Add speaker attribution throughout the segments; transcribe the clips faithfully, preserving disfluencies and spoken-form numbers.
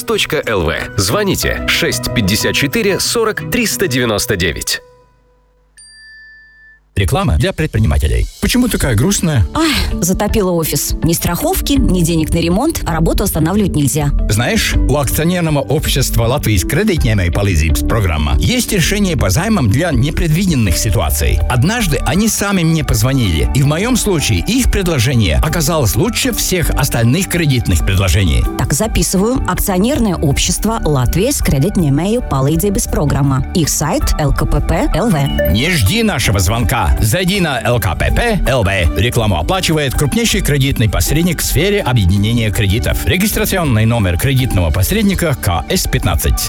Speaker 1: плюс точка эл ви. Звоните шесть пятьдесят четыре сорок триста девяносто девять.
Speaker 2: Реклама для предпринимателей. Почему такая грустная?
Speaker 3: Ай, затопило офис. Ни страховки, ни денег на ремонт, а работу останавливать нельзя.
Speaker 2: Знаешь, у акционерного общества Латвийс кредитņēmēju palīdzības программа есть решение по займам для непредвиденных ситуаций. Однажды они сами мне позвонили, и в моем случае их предложение оказалось лучше всех остальных кредитных предложений.
Speaker 3: Так, записываю. Акционерное общество Латвийс кредитņēmēju palīdzības программа. Их сайт эл ка пэ пэ точка эл ви.
Speaker 2: Не жди нашего звонка. Зайди на эл ка пэ пэ точка эл ви. Рекламу оплачивает крупнейший кредитный посредник в сфере объединения кредитов. Регистрационный номер кредитного посредника ка эс пятнадцать.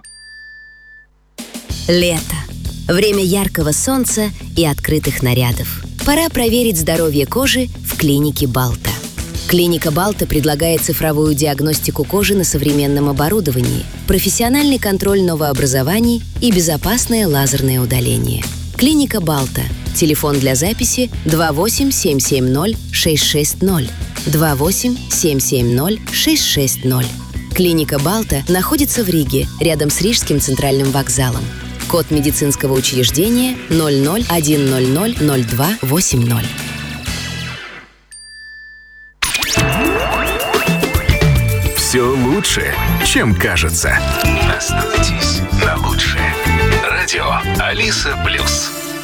Speaker 4: Лето. Время яркого солнца и открытых нарядов. Пора проверить здоровье кожи в клинике Балта. Клиника Балта предлагает цифровую диагностику кожи на современном оборудовании, профессиональный контроль новообразований и безопасное лазерное удаление. Клиника Балта. Телефон для записи два восемь семь семь ноль шесть шесть ноль. два восемь семь семь ноль шесть шесть ноль. Клиника Балта находится в Риге, рядом с Рижским центральным вокзалом. Код медицинского учреждения ноль ноль один ноль ноль ноль два восемь ноль.
Speaker 1: Все лучше, чем кажется. Остановитесь на лучшее. Радио Алиса Плюс.